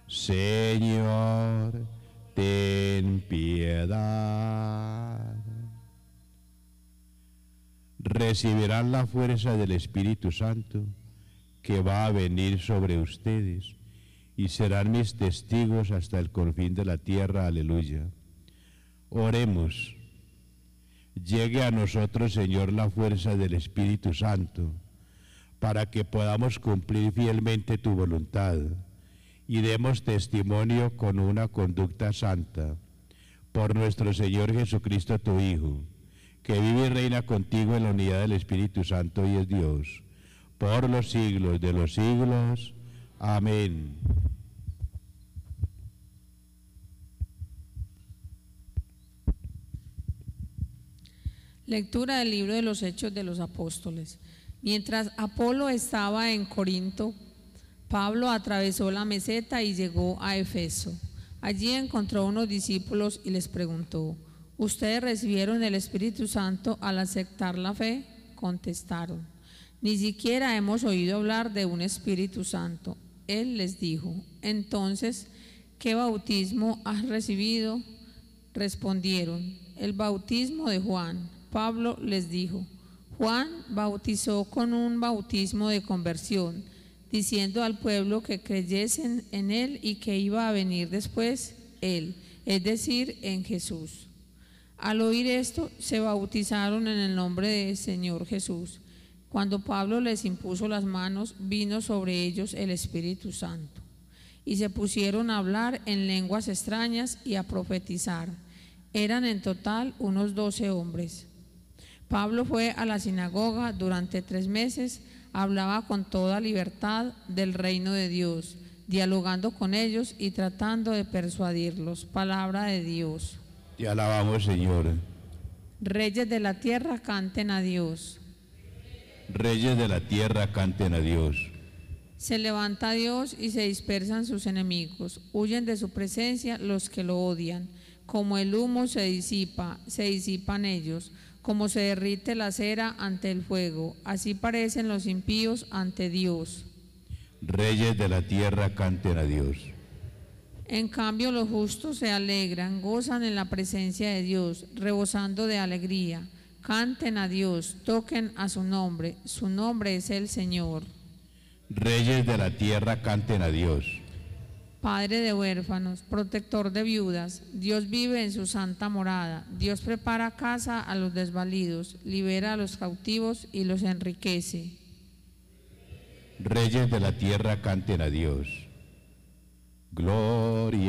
Señor, ten piedad. Recibirán la fuerza del Espíritu Santo que va a venir sobre ustedes y serán mis testigos hasta el confín de la tierra. Aleluya. Oremos. Llegue a nosotros, Señor, la fuerza del Espíritu Santo para que podamos cumplir fielmente tu voluntad y demos testimonio con una conducta santa. Por nuestro Señor Jesucristo, tu Hijo, que vive y reina contigo en la unidad del Espíritu Santo y es Dios, por los siglos de los siglos. Amén. Lectura del libro de los Hechos de los Apóstoles. Mientras Apolo estaba en Corinto, Pablo atravesó la meseta y llegó a Efeso. Allí encontró unos discípulos y les preguntó: ¿Ustedes recibieron el Espíritu Santo al aceptar la fe? Contestaron: ni siquiera hemos oído hablar de un Espíritu Santo. Él les dijo: entonces, ¿qué bautismo has recibido? Respondieron: el bautismo de Juan. Pablo les dijo: Juan bautizó con un bautismo de conversión, diciendo al pueblo que creyesen en él y que iba a venir después él, es decir, en Jesús. Al oír esto, se bautizaron en el nombre del Señor Jesús. Cuando Pablo les impuso las manos, vino sobre ellos el Espíritu Santo, y se pusieron a hablar en lenguas extrañas y a profetizar. Eran en total unos 12 hombres. Pablo fue a la sinagoga durante 3 meses, hablaba con toda libertad del reino de Dios, dialogando con ellos y tratando de persuadirlos. Palabra de Dios. Te alabamos, Señor. Reyes de la tierra, canten a Dios. Reyes de la tierra, canten a Dios. Se levanta Dios y se dispersan sus enemigos, huyen de su presencia los que lo odian. Como el humo se disipan ellos, como se derrite la cera ante el fuego, así parecen los impíos ante Dios. Reyes de la tierra, canten a Dios. En cambio los justos se alegran, gozan en la presencia de Dios, rebosando de alegría. Canten a Dios, toquen a su nombre es el Señor. Reyes de la tierra, canten a Dios. Padre de huérfanos, protector de viudas, Dios vive en su santa morada. Dios prepara casa a los desvalidos, libera a los cautivos y los enriquece. Reyes de la tierra, canten a Dios. Gloria